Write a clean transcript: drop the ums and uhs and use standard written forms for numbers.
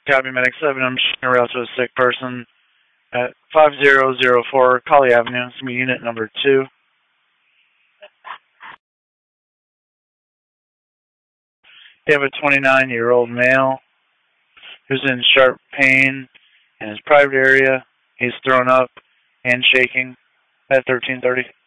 Copy, Medic 7. I'm showing a route to a sick person at 5004 Colley Avenue. It's unit number 2. You have a 29-year-old male who's in sharp pain in his private area. He's thrown up and shaking at 1330.